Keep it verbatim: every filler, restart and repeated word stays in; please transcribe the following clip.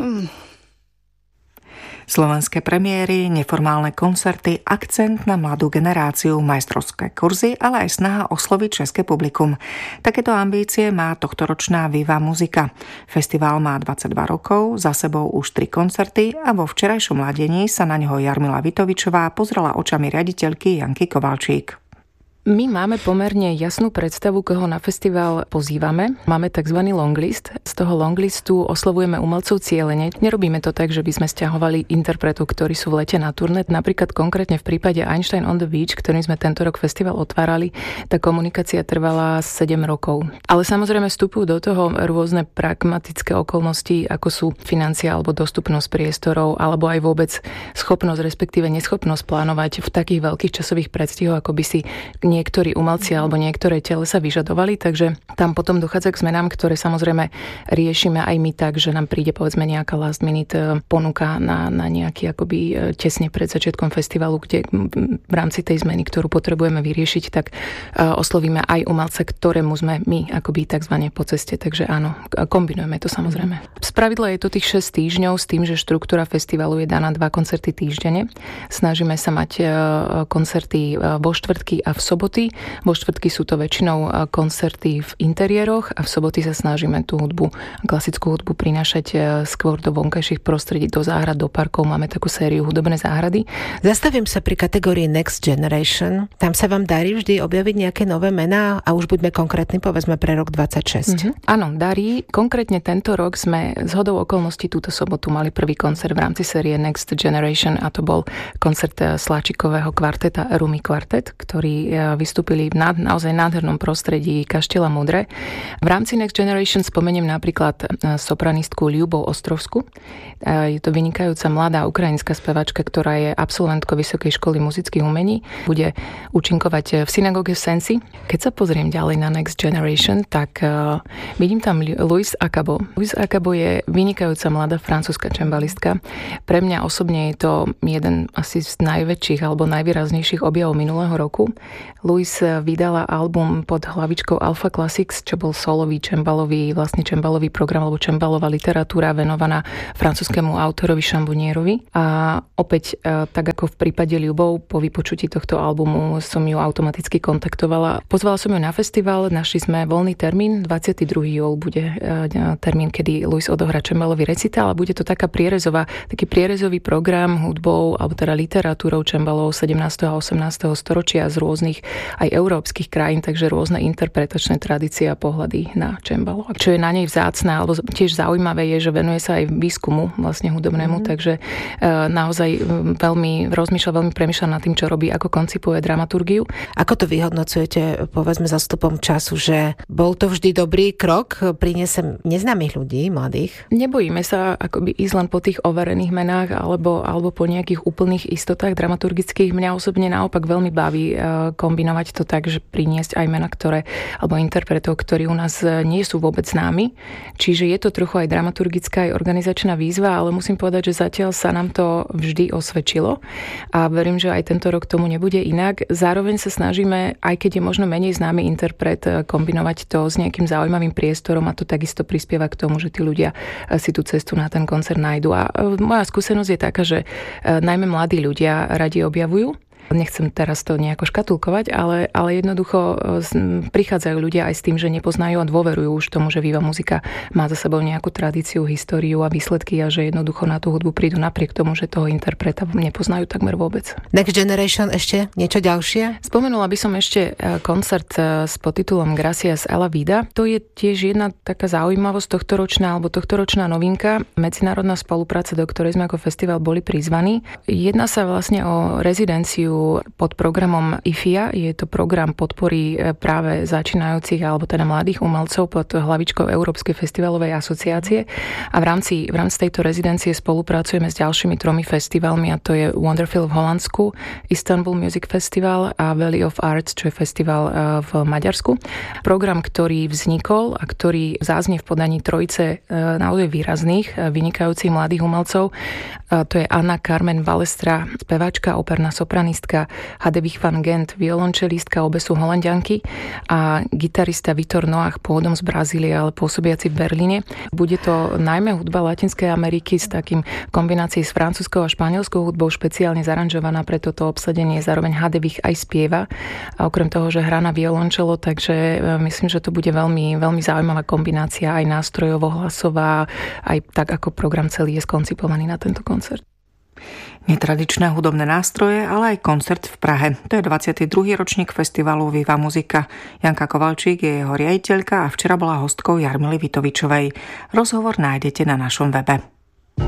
Hmm. Slovenské premiéry, neformálne koncerty, akcent na mladú generáciu, majstrovské kurzy, ale aj snaha osloviť české publikum. Takéto ambície má tohtoročná Viva Muzika. Festival má dvadsaťdva rokov, za sebou už tri koncerty a vo včerajšom ladení sa na neho Jarmila Vitovičová pozrela očami riaditeľky Janky Kovalčík. My máme pomerne jasnú predstavu, koho na festival pozývame. Máme tzv. Longlist. Z toho longlistu oslovujeme umelcov cielene. Nerobíme to tak, že by sme sťahovali interpretov, ktorí sú v lete na turné. Napríklad konkrétne v prípade Einstein on the Beach, ktorým sme tento rok festival otvárali, tá komunikácia trvala sedem rokov. Ale samozrejme vstupujú do toho rôzne pragmatické okolnosti, ako sú financia alebo dostupnosť priestorov, alebo aj vôbec schopnosť, respektíve neschopnosť plánovať v takých veľkých časových predstihoch, ako by si niektorí umelci alebo niektoré telesa vyžadovali, takže tam potom dochádza k zmenám, ktoré samozrejme riešime aj my tak, že nám príde povedzme nejaká last minute ponuka na, na nejaký akoby tesne pred začiatkom festivalu, kde v rámci tej zmeny, ktorú potrebujeme vyriešiť, tak oslovíme aj umelce, ktorému sme my akoby takzvané po ceste, takže áno, kombinujeme to samozrejme. Spravidla je to tých šesť týždňov s tým, že štruktúra festivalu je daná dva koncerty týždenne. Snažíme sa mať koncerty vo štvrtky a v soboty. Vo štvrtky sú to väčšinou koncerty v interiéroch a v soboty sa snažíme tú hudbu, klasickú hudbu prinášať skôr do vonkajších prostredí, do záhrad, do parkov. Máme takú sériu hudobné záhrady. Zastavím sa pri kategórii Next Generation. Tam sa vám darí vždy objaviť nejaké nové mená a už buďme konkrétni, povedzme pre rok dvadsaťšesť. Mm-hmm. Áno, darí. Konkrétne tento rok sme zhodou okolností túto sobotu mali prvý koncert v rámci série Next Generation a to bol koncert Sláčikového kvarteta Rumi Quartet, ktorý vystúpili v na, naozaj nádhernom prostredí Kaštieľa Mudre. V rámci Next Generation spomeniem napríklad sopranistku Ľubov Ostrovsku. Je to vynikajúca mladá ukrajinská spevačka, ktorá je absolventkou Vysokej školy muzických umení. Bude účinkovať v synagóge v Sensi. Keď sa pozriem ďalej na Next Generation, tak uh, vidím tam Luis Acabo. Luis Acabo je vynikajúca mladá francúzska čembalistka. Pre mňa osobne je to jeden asi z najväčších alebo najvýraznejších objavov minulého roku. Luis vydala album pod hlavičkou Alpha Classics, čo bol solový čembalový, vlastne čembalový program alebo čembalová literatúra venovaná francúzskému autorovi Chambonierovi. A opäť, tak ako v prípade Ľubov, po vypočutí tohto albumu som ju automaticky kontaktovala. Pozvala som ju na festival, našli sme voľný termín, dvadsiateho druhého júla bude termín, kedy Luis odohrá čembalový recitál a bude to taká prierezová, taký prierezový program hudbou, alebo teda literatúrou čembalov sedemnásteho a osemnásteho storočia z rôznych aj európskych krajín, takže rôzne interpretačné tradície a pohľady na čembalo. Čo je na nej vzácne, alebo tiež zaujímavé je, že venuje sa aj výskumu vlastne hudobnému, mm. takže e, naozaj veľmi rozmýšľa, veľmi premýšľa nad tým, čo robí, ako koncipuje dramaturgiu. Ako to vyhodnocujete, povedzme, za stupom času, že bol to vždy dobrý krok, prinesem neznámych ľudí, mladých? Nebojíme sa akoby ísť len po tých overených menách alebo, alebo po nejakých úplných istotách dramaturgických. Mňa osobne naopak veľmi baví kombinovať to tak, že priniesť aj mená, ktoré, alebo interpretov, ktorí u nás nie sú vôbec známi. Čiže je to trochu aj dramaturgická, aj organizačná výzva, ale musím povedať, že zatiaľ sa nám to vždy osvedčilo a verím, že aj tento rok tomu nebude inak. Zároveň sa snažíme, aj keď je možno menej známy interpret, kombinovať to s nejakým zaujímavým priestorom a to takisto prispieva k tomu, že tí ľudia si tú cestu na ten koncert nájdu. A moja skúsenosť je taká, že najmä mladí ľudia radi objavujú. Nechcem teraz to nejako škatulkovať, ale, ale jednoducho prichádzajú ľudia aj s tým, že nepoznajú a dôverujú už tomu, že Viva Muzika má za sebou nejakú tradíciu, históriu a výsledky a že jednoducho na tú hudbu prídu napriek tomu, že toho interpreta nepoznajú takmer vôbec. Next Generation ešte niečo ďalšie? Spomenula by som ešte koncert s podtitulom Gracias a la vida. To je tiež jedna taká zaujímavosť tohtoročná alebo tohtoročná novinka, medzinárodná spolupráca, do ktorej sme ako festival boli prizvaní. Jedná sa vlastne o rezidenciu pod programom í ef í á. Je to program podpory práve začínajúcich alebo teda mladých umelcov pod hlavičkou Európskej festivalovej asociácie. A v rámci, v rámci tejto rezidencie spolupracujeme s ďalšími tromi festivalmi a to je Wonderful v Holandsku, Istanbul Music Festival a Valley of Arts, čo je festival v Maďarsku. Program, ktorý vznikol a ktorý záznie v podaní trojice naozaj výrazných, vynikajúcich mladých umelcov. To je Anna Carmen Balestra, speváčka, operná sopranistka violonchelistka Hadewig van Gent, violončelistka, obe sú Holanďanky, a gitarista Vitor Noach, pôvodom z Brazílie, ale pôsobiaci v Berlíne. Bude to najmä hudba Latinskej Ameriky s takým kombinácií s francúzskou a španielskou hudbou, špeciálne zaranžovaná pre toto obsadenie. Zároveň Hadewig aj spieva, a okrem toho, že hrá na violončelo, takže myslím, že to bude veľmi, veľmi zaujímavá kombinácia aj nástrojovo, hlasová, aj tak, ako program celý je skoncipovaný na tento koncert. Netradičné hudobné nástroje, ale aj koncert v Prahe. To je dvadsiaty druhý ročník festivalu Viva Muzika. Janka Kovalčík je jeho riaditeľka a včera bola hostkou Jarmily Vitovičovej. Rozhovor nájdete na našom webe.